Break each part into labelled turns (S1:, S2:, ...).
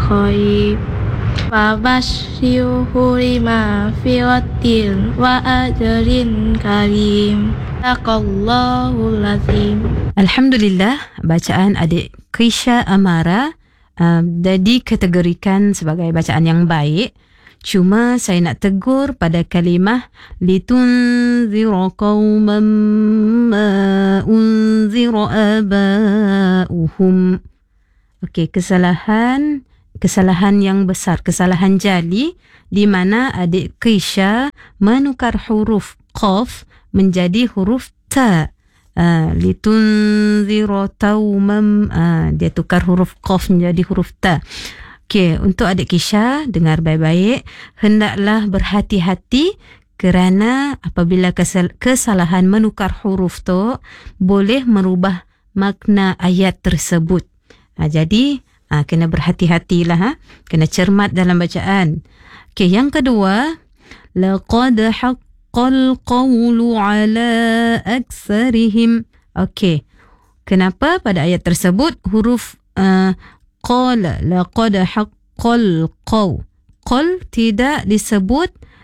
S1: khair. Fabashshirhu bimagfiratin wa ajrin karim. Sadaqallahul azim.
S2: Alhamdulillah, bacaan adik Krisha Amara dikategorikan sebagai bacaan yang baik. Cuma saya nak tegur pada kalimah litunzira qauman ma unzira aba'uhum. Okey, kesalahan yang besar, kesalahan jali di mana adik Krisha menukar huruf qaf menjadi huruf ta. Litunzira qauman, dia tukar huruf qaf menjadi huruf ta. Okey, untuk adik Kisha, dengar baik-baik. Hendaklah berhati-hati kerana apabila kesalahan menukar huruf tu boleh merubah makna ayat tersebut. Jadi, kena berhati-hatilah. Kena cermat dalam bacaan. Okey, yang kedua. Laqad haqqal qawlu ala aksarihim. Okey, kenapa pada ayat tersebut huruf qala, laqad haqqal qaw tidak disebut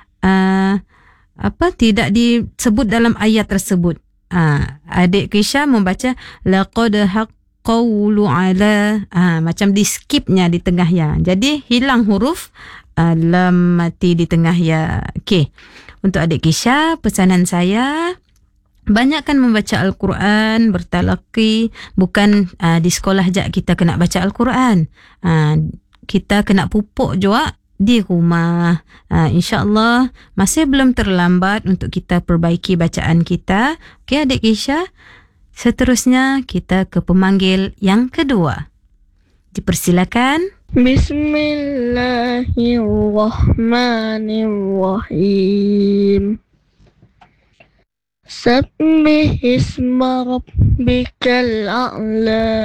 S2: tidak disebut dalam ayat tersebut. Adik Kisha membaca laqad haqqawlu ala, macam di skipnya di tengah ya. Jadi hilang huruf lam mati di tengah ya. Okey, untuk adik Kisha, pesanan saya banyakkan membaca Al-Quran, bertalaqi. Bukan di sekolah je kita kena baca Al-Quran. Kita kena pupuk juga di rumah. InsyaAllah masih belum terlambat untuk kita perbaiki bacaan kita. Okey adik Kisha, seterusnya kita ke pemanggil yang kedua. Dipersilakan.
S1: Bismillahirrahmanirrahim. Sabbih isma rabbikal a'la.